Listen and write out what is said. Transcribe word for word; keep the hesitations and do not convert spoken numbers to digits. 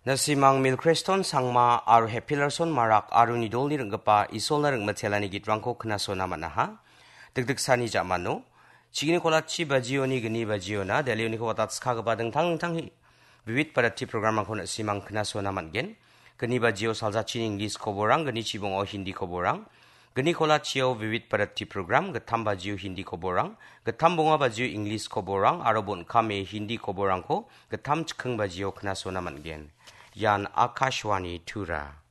Nasimang milkreston sangma aru hepilarson marak aru nidol ni renggepa isol na reng matelani gitrangko kenaso nama naha. Degdeg sani jamano. Cigini kolachi bajio ni geni bajio na dalio ni kawatat skagaba deng tang tang hi. Bibit pada ti program ako nasimang kenaso naman gen. Geni bajio salzachi English koborang geni cibong o Hindi koborang. Geni kolachio bibit pada ti program getam bajio Hindi koborang. Getam bonga bajio English koborang arobon kame Hindi koborang ko getam cekeng bajio kenaso naman gen. Yan Akashwani Tura.